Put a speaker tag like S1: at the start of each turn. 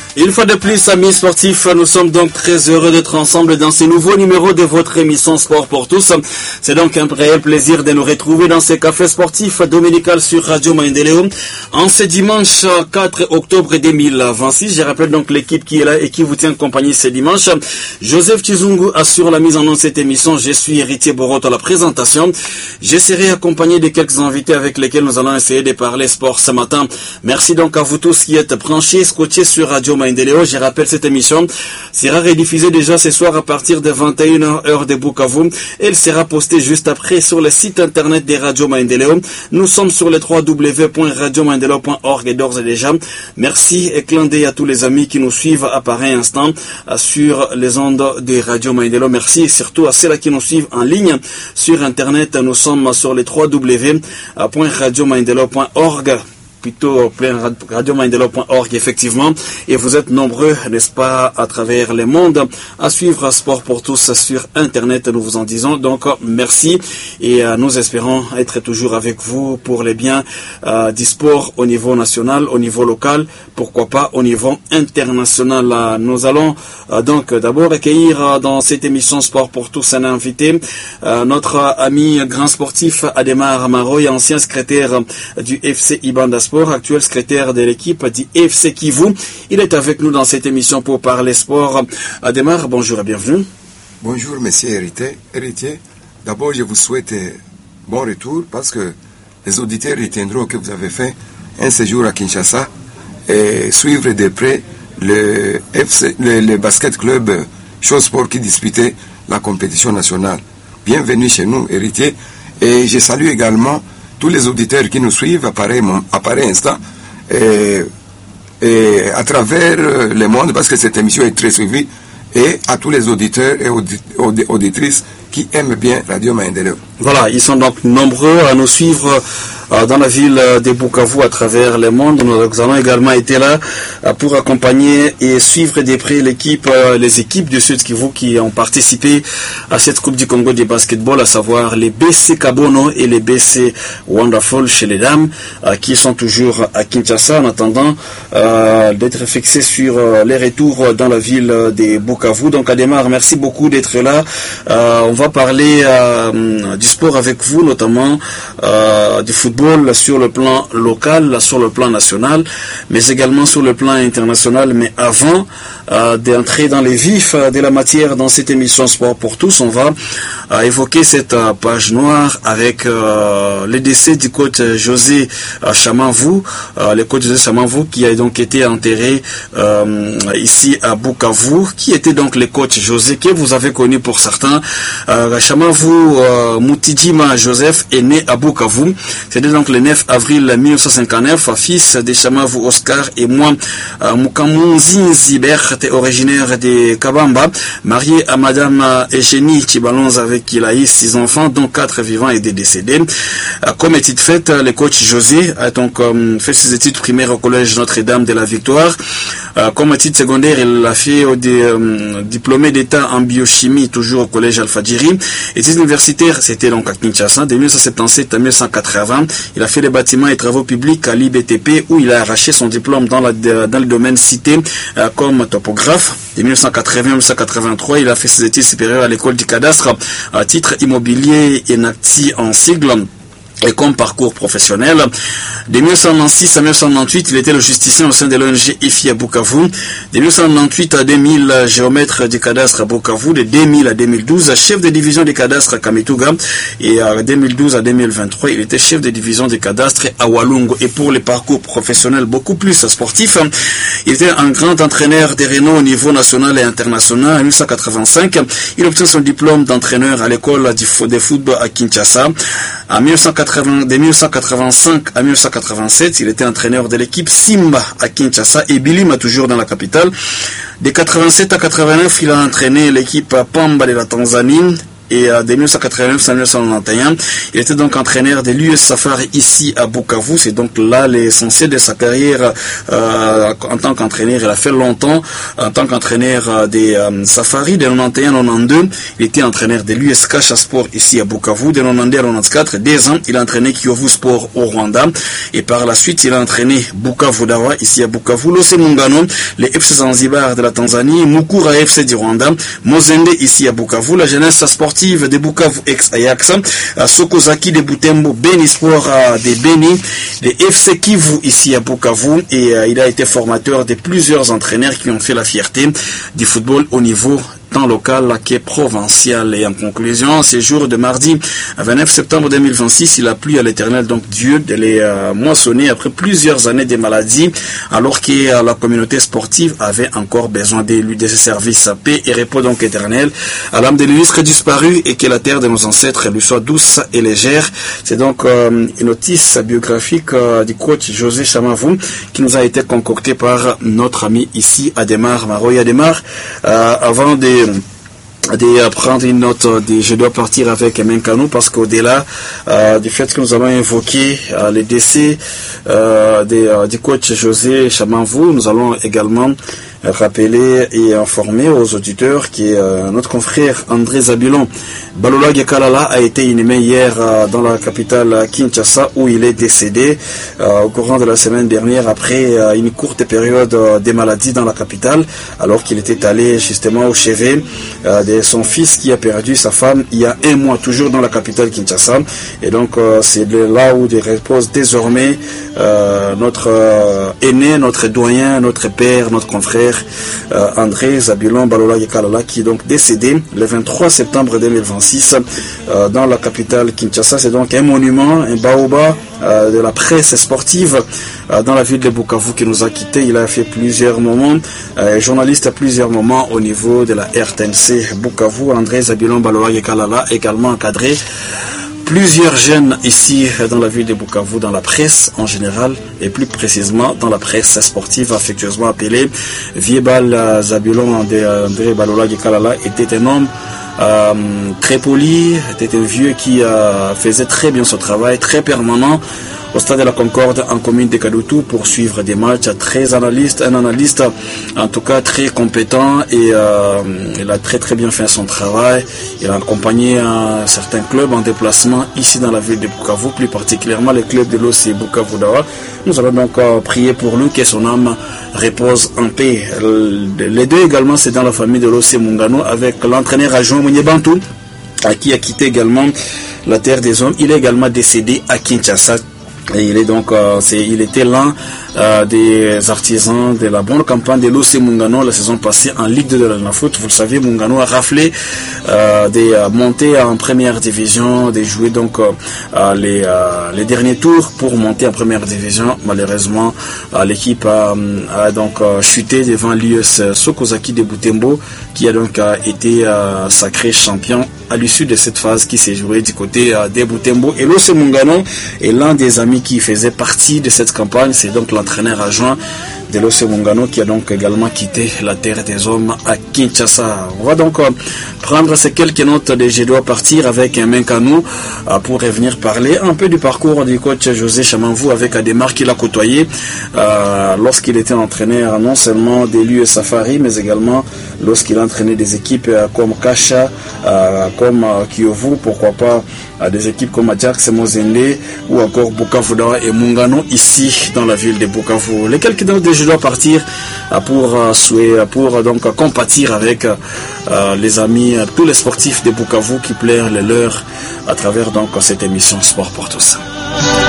S1: Une fois de plus, amis sportifs, nous sommes donc très heureux d'être ensemble dans ce nouveau numéro de votre émission Sport pour tous. C'est donc un réel plaisir de nous retrouver dans ce café sportif dominical sur Radio Maendeleo en ce dimanche 4 octobre 2026. Je rappelle donc l'équipe qui est là et qui vous tient compagnie ce dimanche. Joseph Chizungu assure la mise en œuvre de cette émission. Je suis Héritier Boroto à la présentation. Je serai accompagné de quelques invités avec lesquels nous allons essayer de parler sport ce matin. Merci donc à vous tous qui êtes branchés, scotchés sur Radio Maendeleo. Je rappelle, cette émission sera rediffusée déjà ce soir à partir de 21h heure de Bukavu. Elle sera postée juste après sur le site internet de Radio Maendeleo. Nous sommes sur le www.radiomaendeleo.org d'ores et déjà. Merci et clin d'œil à tous les amis qui nous suivent à pareil instant sur les ondes de Radio Maendeleo. Merci et surtout à ceux qui nous suivent en ligne sur internet. Nous sommes sur le www.radiomaendeleo.org. Plutôt radiomaendeleo.org effectivement, et vous êtes nombreux, n'est-ce pas, à travers le monde à suivre Sport pour tous sur internet. Nous vous en disons donc merci et nous espérons être toujours avec vous pour les biens du sport au niveau national, au niveau local, pourquoi pas au niveau international. Nous allons donc d'abord accueillir dans cette émission Sport pour tous un invité, notre ami grand sportif Ademar Maroy, ancien secrétaire du FC Ibanda Sport, actuel secrétaire de l'équipe du FC Kivu. Il est avec nous dans cette émission pour parler sport. Ademar, bonjour et bienvenue.
S2: Bonjour, monsieur Héritier. D'abord, je vous souhaite bon retour parce que les auditeurs retiendront que vous avez fait un séjour à Kinshasa et suivre de près le basket club Show Sport qui disputait la compétition nationale. Bienvenue chez nous, Héritier. Et je salue également tous les auditeurs qui nous suivent à pareil instant et à travers le monde, parce que cette émission est très suivie, et à tous les auditeurs et auditrices qui aiment bien Radio Maendeleo.
S1: Voilà, ils sont donc nombreux à nous suivre dans la ville de Bukavu à travers le monde. Nous avons également été là pour accompagner et suivre de près les équipes du Sud Kivu qui ont participé à cette Coupe du Congo de basketball, à savoir les BC Kabono et les BC Wonderful chez les dames, qui sont toujours à Kinshasa en attendant d'être fixés sur les retours dans la ville de Bukavu. Donc Ademar, merci beaucoup d'être là. On va parler du sport avec vous, notamment du football sur le plan local, sur le plan national, mais également sur le plan international. Mais avant d'entrer dans les vifs de la matière dans cette émission Sport pour tous, on va évoquer cette page noire avec le décès du coach José Chamavou, le coach José Chamavou qui a donc été enterré ici à Bukavu. Qui était donc le coach José que vous avez connu pour certains? Chamavou Moutidjima Joseph est né à Bukavu. C'était donc le 9 avril 1959, fils de Chamavou Oscar et moi Mukamunzi Zibert, originaire de Kabamba, marié à madame Eugénie Chibalonze avec qui il a eu 6 enfants, dont 4 vivants et 2 décédés. Comme étude faite, le coach José a donc fait ses études primaires au collège Notre-Dame de la Victoire. Comme études secondaires, il a fait diplômé d'état en biochimie, toujours au collège Alfadjiri. Études universitaires, c'était donc à Kinshasa, de 1977 à 1980. Il a fait les bâtiments et travaux publics à l'IBTP, où il a arraché son diplôme dans le domaine cité comme topographe. De 1980 à 1983, il a fait ses études supérieures à l'école du cadastre à titre immobilier et NACTI en sigle. Et comme parcours professionnel, de 1996 à 1998, il était le justicien au sein de l'ONG IFI à Bukavu. De 1998 à 2000, géomètre du cadastre à Bukavu. De 2000 à 2012, chef de division du cadastre à Kamituga. Et de 2012 à 2023, il était chef de division du cadastre à Walungu. Et pour les parcours professionnels beaucoup plus sportifs, il était un grand entraîneur de renom au niveau national et international. En 1985, il obtient son diplôme d'entraîneur à l'école de football à Kinshasa. En 1985 à 1987, il était entraîneur de l'équipe Simba à Kinshasa et Bilima toujours dans la capitale. De 87 à 89, il a entraîné l'équipe Pamba de la Tanzanie. et de 1989 à 1991. Il était donc entraîneur de l'US Safari ici à Bukavu. C'est donc là l'essentiel de sa carrière en tant qu'entraîneur. Il a fait longtemps en tant qu'entraîneur des Safari de 91-92. Il était entraîneur de l'US Kasha Sport ici à Bukavu de 92 à 94. 2 ans, il a entraîné Kiyovu Sport au Rwanda et par la suite il a entraîné Bukavu Dawa ici à Bukavu, Lose Muungano, les FC Zanzibar de la Tanzanie, Mukura FC du Rwanda, Mozende ici à Bukavu, la jeunesse sportive de Bukavu ex-Ajax, Sokozaki de Butembo, Beni Sport de Beni, les FC Kivu ici à Bukavu et il a été formateur de plusieurs entraîneurs qui ont fait la fierté du football au niveau tant local que provincial. Et en conclusion, ce jour de mardi 29 septembre 2026, il a plu à l'Éternel, donc Dieu, de les moissonner après plusieurs années de maladie, alors que la communauté sportive avait encore besoin de lui, de ses services. Paix et repos donc éternel à l'âme de l'illustre disparu et que la terre de nos ancêtres lui soit douce et légère. C'est donc une notice biographique du coach José Chamavou qui nous a été concoctée par notre ami ici Ademar Maroy. Ademar, avant de prendre une note, je dois partir avec Menkano parce qu'au-delà du fait que nous allons évoquer les décès du coach José Chamavou, nous allons également rappeler et informer aux auditeurs que notre confrère André Zabilon Balola Gekalala a été inhumé hier dans la capitale Kinshasa où il est décédé au courant de la semaine dernière après une courte période de maladie dans la capitale alors qu'il était allé justement au chevet de son fils qui a perdu sa femme il y a 1 mois toujours dans la capitale Kinshasa et donc c'est là où repose désormais notre aîné, notre doyen, notre père, notre confrère André Zabilon Balola Gekalala qui est donc décédé le 23 septembre 2026 dans la capitale Kinshasa. C'est donc un monument, un baobab de la presse sportive dans la ville de Bukavu qui nous a quittés. Il a fait plusieurs moments, journaliste à plusieurs moments au niveau de la RTNC Bukavu. André Zabilon Balola Gekalala également encadré plusieurs jeunes ici dans la ville de Bukavu, dans la presse en général, et plus précisément dans la presse sportive affectueusement appelée Viebal Zabilon André Balola Gekalala était un homme très poli, était un vieux qui faisait très bien son travail, très permanent au stade de la Concorde en commune de Kadutu pour suivre des matchs, un analyste en tout cas très compétent et il a très bien fait son travail. Il a accompagné certains clubs en déplacement ici dans la ville de Bukavu, plus particulièrement les clubs de l'OC Bukavu Dawa. Nous allons donc prier pour lui que son âme repose en paix. Les deux également c'est dans la famille de l'OC Muungano avec l'entraîneur adjoint Munyebantu qui a quitté également la terre des hommes. Il est également décédé à Kinshasa. Et il est donc, il était l'un des artisans de la bonne campagne de l'OC Muungano la saison passée en Ligue 2 de la foot. Vous le savez, Muungano a raflé des montées en première division, de jouer donc les derniers tours pour monter en première division. Malheureusement, l'équipe a donc chuté devant l'US Sokozaki de Butembo, qui a donc été sacré champion à l'issue de cette phase qui s'est jouée du côté de Butembo. Et l'OC Muungano est l'un des amis qui faisait partie de cette campagne. C'est donc l'entraîneur adjoint de l'OC Muungano qui a donc également quitté la terre des hommes à Kinshasa. On va donc prendre ces quelques notes de Je dois partir avec Menkano pour revenir parler un peu du parcours du coach José Chamavou avec Ademar qu'il a côtoyé lorsqu'il était entraîneur non seulement de l'US Safari mais également lorsqu'il a entraîné des équipes comme Kasha, comme Kiyovu, pourquoi pas des équipes comme Ajax, Mozende ou encore Bukavu Dawa et Muungano ici dans la ville de Bukavu. Les quelques notes de Je dois partir pour donc compatir avec les amis, tous les sportifs de Bukavu qui plairent les leurs à travers donc cette émission Sport pour tous.